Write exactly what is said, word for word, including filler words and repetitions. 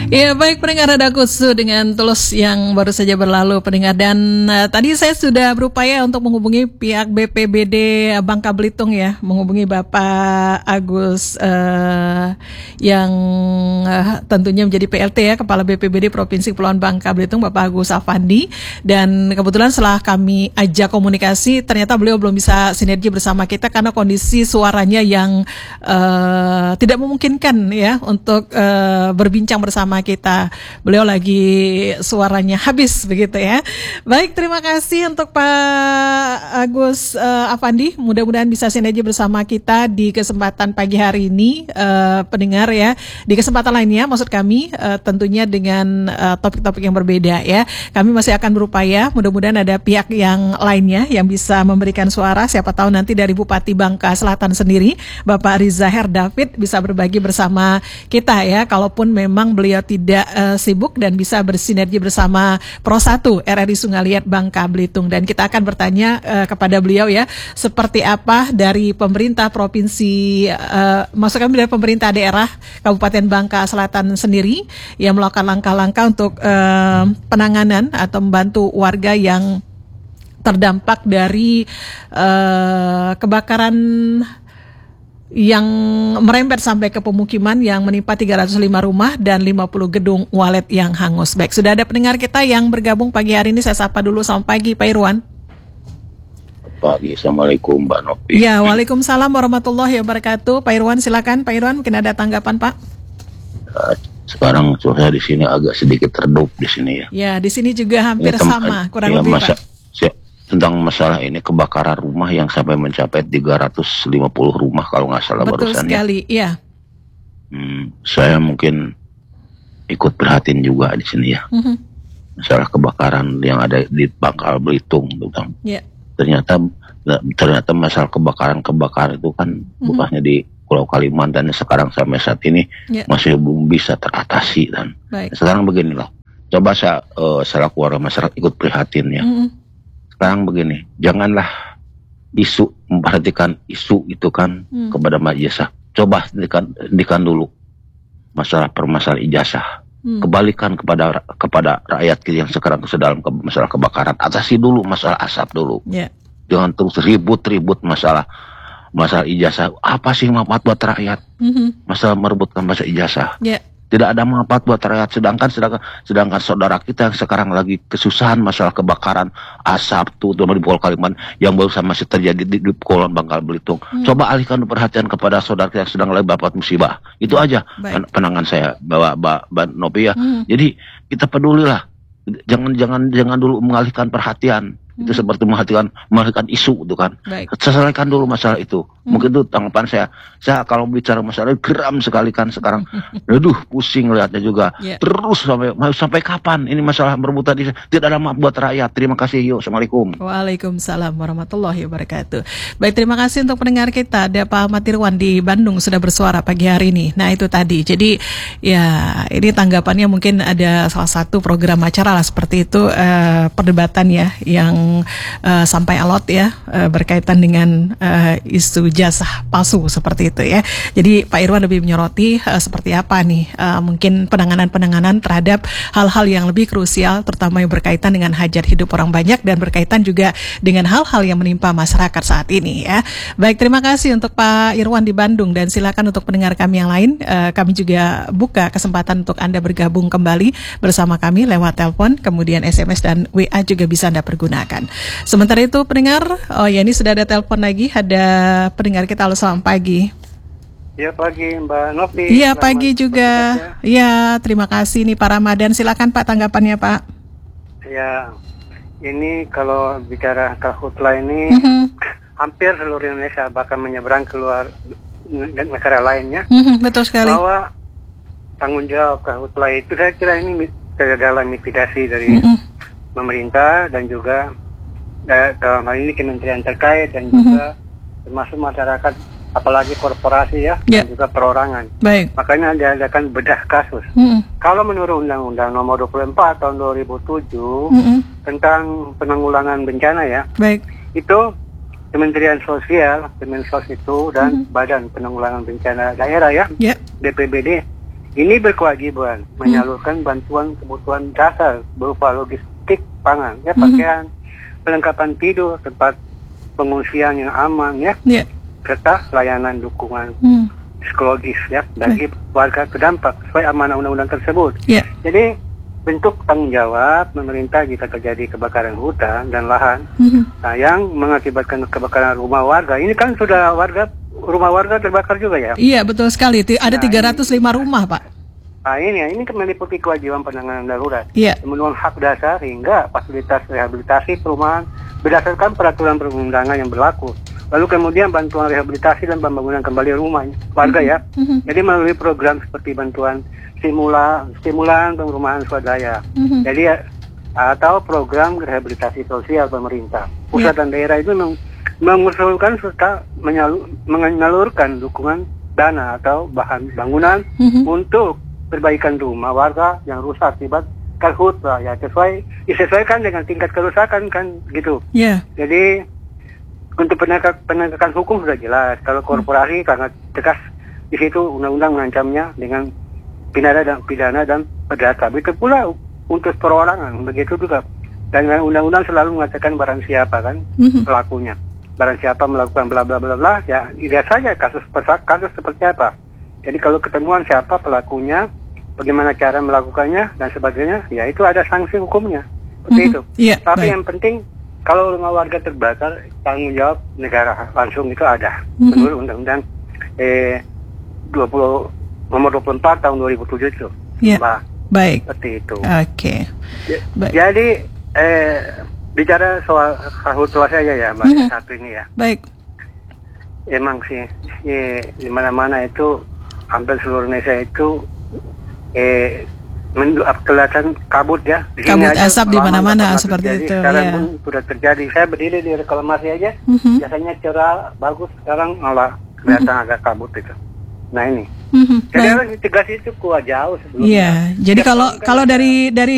Ya baik pendengar Radar Khusus dengan Tulus yang baru saja berlalu pendengar, dan uh, tadi saya sudah berupaya untuk menghubungi pihak B P B D Bangka Belitung ya, menghubungi Bapak Agus uh, yang uh, tentunya menjadi P L T ya, Kepala B P B D Provinsi Kepulauan Bangka Belitung, Bapak Agus Afandi, dan kebetulan setelah kami ajak komunikasi ternyata beliau belum bisa sinergi bersama kita karena kondisi suaranya yang uh, tidak memungkinkan ya untuk uh, berbincang bersama kita. Beliau lagi suaranya habis begitu ya. Baik, terima kasih untuk Pak Agus uh, Afandi. Mudah-mudahan bisa sinergi bersama kita di kesempatan pagi hari ini, uh, pendengar ya. Di kesempatan lainnya maksud kami uh, tentunya dengan uh, topik-topik yang berbeda ya. Kami masih akan berupaya, mudah-mudahan ada pihak yang lainnya yang bisa memberikan suara. Siapa tahu nanti dari Bupati Bangka Selatan sendiri, Bapak Riza Her David, bisa berbagi bersama kita ya. Kalaupun memang beliau tidak uh, sibuk dan bisa bersinergi bersama Pro satu R R I Sungaliat Bangka Belitung, dan kita akan bertanya uh, kepada beliau ya, seperti apa dari pemerintah provinsi, uh, maksud kami dari pemerintah daerah Kabupaten Bangka Selatan sendiri yang melakukan langkah-langkah untuk uh, penanganan atau membantu warga yang terdampak dari uh, kebakaran yang merembet sampai ke pemukiman yang menimpa tiga ratus lima rumah dan lima puluh gedung walet yang hangus. Baik, sudah ada pendengar kita yang bergabung pagi hari ini. Saya sapa dulu. Selamat pagi Pak Irwan. Pagi, Assalamualaikum Mbak Nopi. Ya, Waalaikumsalam warahmatullahi wabarakatuh. Pak Irwan, silakan Pak Irwan, mungkin ada tanggapan Pak. Uh, sekarang cuaca di sini agak sedikit redup di sini ya. Ya, di sini juga hampir ya, tem- sama, kurang ya, lebih masa, Pak. Si- tentang masalah ini kebakaran rumah yang sampai mencapai tiga ratus lima puluh rumah kalau nggak salah Betul barusan. Betul sekali, ya. Hmm, saya mungkin ikut prihatin juga di sini ya. Mm-hmm. Masalah kebakaran yang ada di Bangka Belitung, kan. Yeah. Ternyata ternyata masalah kebakaran-kebakaran itu kan mm-hmm. bukannya di Pulau Kalimantan sekarang sampai saat ini yeah. masih belum bisa teratasi dan Baik. Sekarang beginilah. Coba saya uh, selaku warga masyarakat ikut prihatin ya. Mm-hmm. Sekarang begini, janganlah isu, memperhatikan isu itu kan hmm. kepada ijazah. Coba hentikan, hentikan dulu masalah permasalahan ijazah. Hmm. Kembalikan kepada kepada rakyat yang sekarang sedang ke masalah kebakaran. Atasi dulu masalah asap dulu. Yeah. Jangan terus ribut-ribut masalah masalah ijazah. Apa sih manfaat buat rakyat? Hmm. Masalah merebutkan masalah ijazah. Yeah. Tidak ada manfaat buat rakyat, sedangkan sedangkan sedangkan saudara kita yang sekarang lagi kesusahan masalah kebakaran asap tuh di Pulau Kalimantan yang baru sama masih terjadi di, di Kepulauan Bangka Belitung. Hmm. Coba alihkan perhatian kepada saudara kita yang sedang lagi dapat musibah. Itu aja Baik. penangan saya bawa Mbak Nopi ya. Hmm. Jadi kita pedulilah, jangan jangan jangan dulu mengalihkan perhatian. Itu hmm. seperti memperhatikan mengalihkan isu itu kan. Baik. Selesaikan dulu masalah itu. Hmm. Mungkin itu tanggapan saya. Saya kalau bicara masalah geram sekali kan sekarang. Aduh, pusing lihatnya juga. Yeah. Terus sampai sampai kapan ini masalah berebutan ini tidak ada manfaat buat rakyat. Terima kasih. Yuk, Assalamualaikum. Waalaikumsalam warahmatullahi wabarakatuh. Baik, terima kasih untuk pendengar kita. Ada Pak Ahmad Irwan di Bandung sudah bersuara pagi hari ini. Nah, itu tadi. Jadi ya ini tanggapannya mungkin ada salah satu program acara lah seperti itu, uh, perdebatan ya yang Uh, sampai alot ya uh, berkaitan dengan uh, isu jasa palsu seperti itu ya. Jadi Pak Irwan lebih menyoroti uh, seperti apa nih uh, mungkin penanganan-penanganan terhadap hal-hal yang lebih krusial, terutama yang berkaitan dengan hajat hidup orang banyak dan berkaitan juga dengan hal-hal yang menimpa masyarakat saat ini ya. Baik, terima kasih untuk Pak Irwan di Bandung, dan silakan untuk pendengar kami yang lain, uh, kami juga buka kesempatan untuk Anda bergabung kembali bersama kami lewat telepon, kemudian S M S dan W A juga bisa Anda pergunakan. Sementara itu pendengar, oh ya ini sudah ada telepon lagi, ada pendengar kita. Halo, selamat pagi. Ya pagi Mbak Novi. Iya pagi juga. Iya, terima kasih nih Pak Ramadan. Silakan Pak tanggapannya Pak. Ya, ini kalau bicara Karhutla ini mm-hmm. hampir seluruh Indonesia bahkan menyeberang keluar negara lainnya. Mm-hmm, betul sekali. Bahwa tanggung jawab Karhutla itu saya kira ini dalam mitigasi dari mm-hmm. pemerintah dan juga dalam hal ini kementerian terkait dan juga mm-hmm. termasuk masyarakat, apalagi korporasi ya, yeah. dan juga perorangan. Baik. Makanya diadakan bedah kasus. Mm-hmm. Kalau menurut Undang-Undang Nomor dua puluh empat Tahun dua ribu tujuh mm-hmm. tentang penanggulangan bencana ya, baik. Itu Kementerian Sosial, Kemensos itu dan mm-hmm. Badan Penanggulangan Bencana Daerah ya, yeah. B P B D ini berkewajiban menyalurkan bantuan kebutuhan dasar berupa logistik pangan, ya, pakaian, mm-hmm. perlengkapan tidur, tempat pengungsian yang aman, ya, yeah. serta layanan dukungan mm. psikologis, ya, bagi okay. warga terdampak sesuai amanah undang-undang tersebut. Yeah. Jadi bentuk tanggung jawab pemerintah jika terjadi kebakaran hutan dan lahan, mm-hmm. nah, yang mengakibatkan kebakaran rumah warga. Ini kan sudah warga rumah warga terbakar juga, ya? Iya, betul sekali. Ada nah, tiga ratus lima ini, rumah, Pak. Nah ini ini meliputi kewajiban penanganan darurat, yeah. memenuhi hak dasar hingga fasilitas rehabilitasi perumahan berdasarkan peraturan perundangan yang berlaku. Lalu kemudian bantuan rehabilitasi dan pembangunan kembali rumah warga, mm-hmm. ya. Mm-hmm. Jadi melalui program seperti bantuan stimula, stimulan perumahan swadaya. Mm-hmm. Jadi atau program rehabilitasi sosial pemerintah. Pusat yeah. dan daerah itu meng, mengusulkan serta menyalur, menyalurkan dukungan dana atau bahan bangunan mm-hmm. untuk perbaikan rumah warga yang rusak akibat karhutla, ya, sesuai disesuaikan dengan tingkat kerusakan, kan gitu. Yeah. Jadi untuk penegak, penegakan hukum sudah jelas. Kalau korporasi mm. karena tegas di situ undang-undang mengancamnya dengan pidana dan pidana dan perdata. Begitu pula untuk perorangan, begitu juga. Dan undang-undang selalu mengatakan barang siapa, kan, mm-hmm. pelakunya. Barang siapa melakukan bla bla bla bla, ya lihat saja kasus kasus seperti apa. Jadi kalau ketemuan siapa pelakunya, bagaimana cara melakukannya dan sebagainya, ya itu ada sanksi hukumnya. Seperti mm-hmm. itu. Yeah, Tapi baik. Yang penting kalau rumah warga terbakar, tanggung jawab negara langsung itu ada. Mm-hmm. Menurut Undang-Undang eh dua puluh nomor dua puluh empat tahun dua ribu tujuh itu. Yeah. Bah, baik. Seperti itu. Oke. Okay. Baik. Jadi eh bicara soal karhutla saja ya, Mbak, mm-hmm. satu ini ya. Baik. Emang sih, ya, di mana-mana itu hampir seluruh Indonesia itu eh mendu- kelihatan kabut, ya. Di kabut asap di mana-mana seperti itu. Sekarang ya. pun sudah terjadi. Saya berdiri di reklamasi aja, mm-hmm. biasanya cerah, bagus. Sekarang malah kelihatan mm-hmm. agak kabut itu. Nah ini. Mm-hmm. Jadi integrasi itu kuat jauh sebelumnya. Iya. Jadi kalau kalau dari dari